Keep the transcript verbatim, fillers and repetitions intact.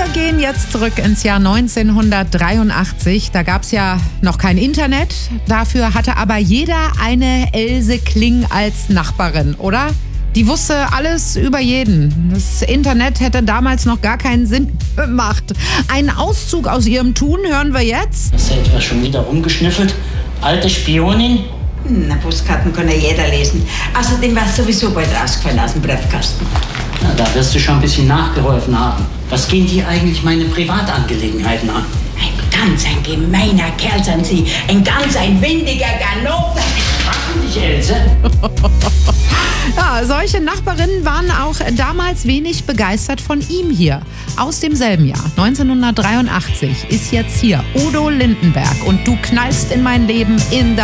gehen jetzt zurück ins Jahr neunzehnhundertdreiundachtzig. Da gab es ja noch kein Internet. Dafür hatte aber jeder eine Else Kling als Nachbarin, oder? Die wusste alles über jeden. Das Internet hätte damals noch gar keinen Sinn gemacht. Einen Auszug aus ihrem Tun hören wir jetzt. Hast du etwa schon wieder rumgeschnüffelt? Alte Spionin? Na, Postkarten kann ja jeder lesen. Außerdem war es sowieso bald rausgefallen aus dem Briefkasten. Na, da wirst du schon ein bisschen nachgeholfen haben. Was gehen dir eigentlich meine Privatangelegenheiten an? Ein ganz ein gemeiner Kerl sind Sie. Ein ganz ein windiger Ganoven. Waffen dich, Else? Ja, solche Nachbarinnen waren auch damals wenig begeistert von ihm hier. Aus demselben Jahr, neunzehnhundertdreiundachtzig, ist jetzt hier Udo Lindenberg und du knallst in mein Leben in der